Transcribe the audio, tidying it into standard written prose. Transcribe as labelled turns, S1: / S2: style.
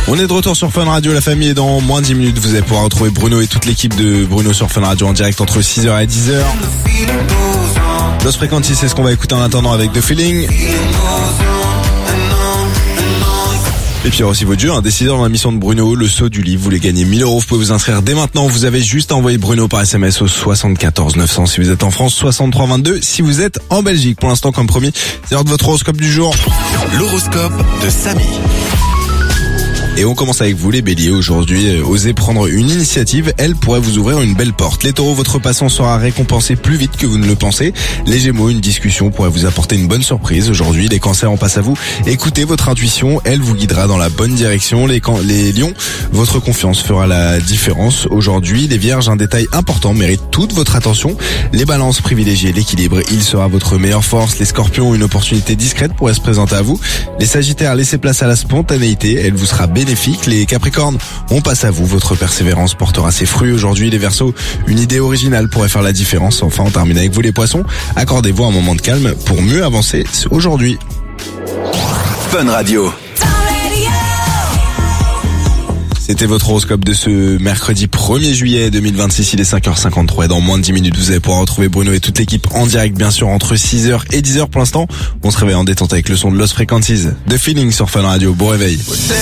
S1: On est de retour sur Fun Radio, la famille, et dans moins de 10 minutes, vous allez pouvoir retrouver Bruno et toute l'équipe de Bruno sur Fun Radio en direct entre 6h et 10h. Lost Frequencies, c'est ce qu'on va écouter en attendant avec The Feeling. Et puis il y aura aussi votre jeu, décidé dans la mission de Bruno, le saut du livre. Vous voulez gagner 1000 €, vous pouvez vous inscrire dès maintenant. Vous avez juste à envoyer Bruno par SMS au 74 900 si vous êtes en France, 63 22 si vous êtes en Belgique. Pour l'instant, comme promis, c'est l'heure de votre horoscope du jour.
S2: L'horoscope de Samy.
S1: Et on commence avec vous les béliers. Aujourd'hui, osez prendre une initiative, elle pourrait vous ouvrir une belle porte. Les taureaux, votre patience sera récompensée plus vite que vous ne le pensez. Les gémeaux, une discussion pourrait vous apporter une bonne surprise. Aujourd'hui, les cancers, on passe à vous. Écoutez votre intuition, elle vous guidera dans la bonne direction. Les lions, votre confiance fera la différence. Aujourd'hui, les vierges, un détail important mérite toute votre attention. Les balances, privilégiez l'équilibre, il sera votre meilleure force. Les scorpions, une opportunité discrète pourrait se présenter à vous. Les sagittaires, laissez place à la spontanéité, elle vous sera bénéfique. Les capricornes, on passe à vous, votre persévérance portera ses fruits aujourd'hui. Les verseaux, une idée originale pourrait faire la différence. Enfin, on termine avec vous les poissons, accordez-vous un moment de calme pour mieux avancer aujourd'hui.
S2: Fun Radio.
S1: C'était votre horoscope de ce mercredi 1er juillet 2026, il est 5h53 et dans moins de 10 minutes vous allez pouvoir retrouver Bruno et toute l'équipe en direct bien sûr entre 6h et 10h. Pour l'instant, on se réveille en détente avec le son de Lost Frequencies. The Feeling sur Fun Radio, bon réveil.